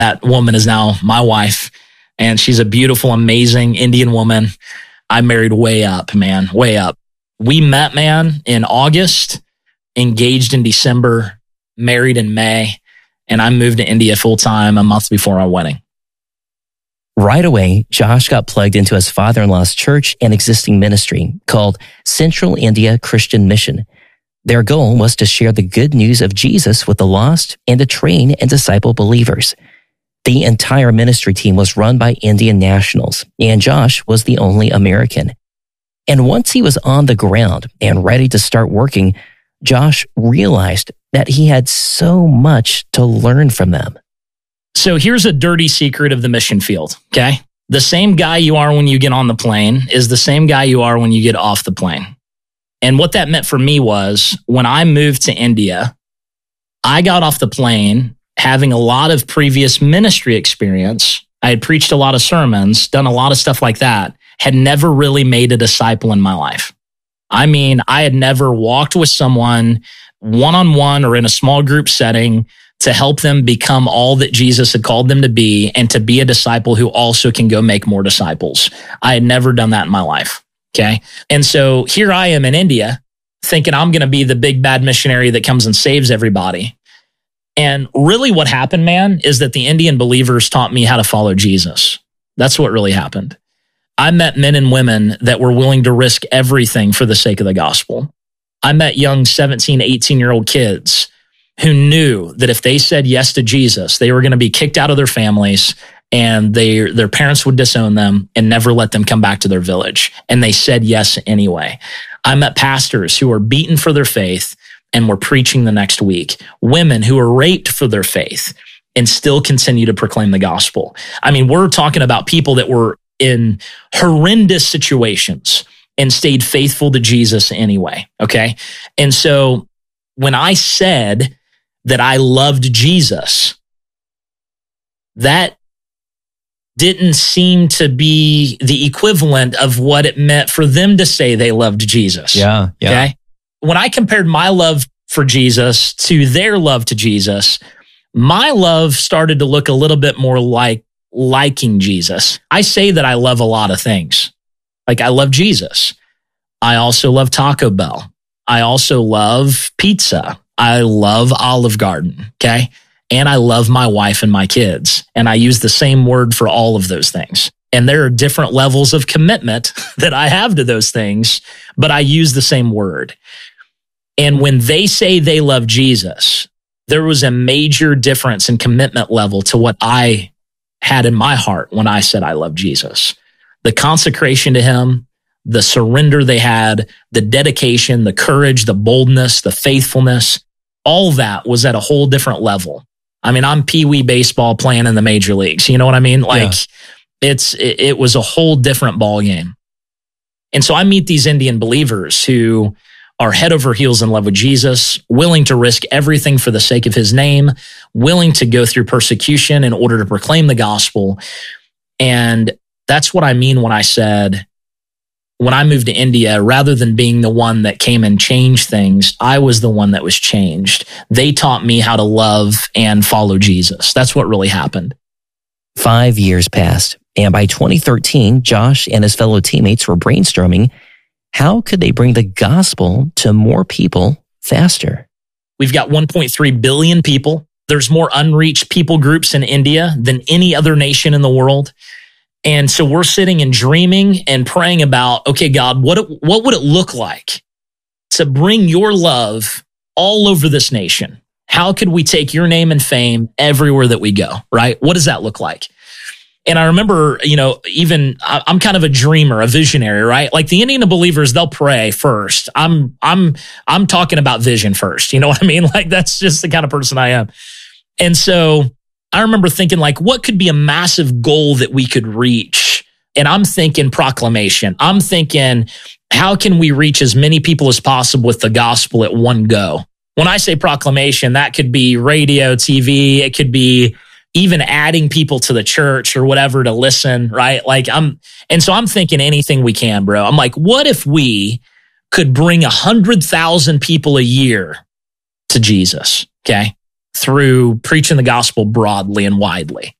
That woman is now my wife, and she's a beautiful, amazing Indian woman. I married way up, man, way up. We met, man, in August, engaged in December, married in May, and I moved to India full time a month before our wedding. Right away, Josh got plugged into his father-in-law's church and existing ministry called Central India Christian Mission. Their goal was to share the good news of Jesus with the lost and to train and disciple believers. The entire ministry team was run by Indian nationals, and Josh was the only American. And once he was on the ground and ready to start working, Josh realized that he had so much to learn from them. So here's a dirty secret of the mission field, okay? The same guy you are when you get on the plane is the same guy you are when you get off the plane. And what that meant for me was when I moved to India, I got off the plane having a lot of previous ministry experience. I had preached a lot of sermons, done a lot of stuff like that, had never really made a disciple in my life. I mean, I had never walked with someone one-on-one or in a small group setting to help them become all that Jesus had called them to be and to be a disciple who also can go make more disciples. I had never done that in my life, okay? And so here I am in India thinking I'm going to be the big bad missionary that comes and saves everybody. And really what happened, man, is that the Indian believers taught me how to follow Jesus. That's what really happened. I met men and women that were willing to risk everything for the sake of the gospel. I met young 17, 18-year-old kids who knew that if they said yes to Jesus, they were going to be kicked out of their families and their parents would disown them and never let them come back to their village. And they said yes anyway. I met pastors who were beaten for their faith and were preaching the next week. Women who were raped for their faith and still continue to proclaim the gospel. I mean, we're talking about people that were in horrendous situations and stayed faithful to Jesus anyway, okay? And so when I said that I loved Jesus, that didn't seem to be the equivalent of what it meant for them to say they loved Jesus. Yeah. Okay? When I compared my love for Jesus to their love to Jesus, my love started to look a little bit more like liking Jesus. I say that I love a lot of things. Like I love Jesus. I also love Taco Bell. I also love pizza. I love Olive Garden, okay? And I love my wife and my kids. And I use the same word for all of those things. And there are different levels of commitment that I have to those things, but I use the same word. And when they say they love Jesus, there was a major difference in commitment level to what I had in my heart when I said I love Jesus. The consecration to him, the surrender they had, the dedication, the courage, the boldness, the faithfulness, all that was at a whole different level. I mean, I'm Pee-wee baseball playing in the major leagues. You know what I mean? Like it was a whole different ball game. And so I meet these Indian believers who are head over heels in love with Jesus, willing to risk everything for the sake of his name, willing to go through persecution in order to proclaim the gospel. And that's what I mean when I said, when I moved to India, rather than being the one that came and changed things, I was the one that was changed. They taught me how to love and follow Jesus. That's what really happened. 5 years passed, and by 2013, Josh and his fellow teammates were brainstorming how could they bring the gospel to more people faster. We've got 1.3 billion people. There's more unreached people groups in India than any other nation in the world. And so we're sitting and dreaming and praying about, okay, God, what would it look like to bring your love all over this nation? How could we take your name and fame everywhere that we go, right? What does that look like? And I remember, even I'm kind of a dreamer, a visionary, right? Like the Indian believers, they'll pray first. I'm talking about vision first. You know what I mean? Like that's just the kind of person I am. And so I remember thinking like, what could be a massive goal that we could reach? And I'm thinking proclamation. I'm thinking, how can we reach as many people as possible with the gospel at one go? When I say proclamation, that could be radio, TV. It could be even adding people to the church or whatever to listen, right? So I'm thinking anything we can, bro. I'm like, what if we could bring 100,000 people a year to Jesus? Okay. through preaching the gospel broadly and widely.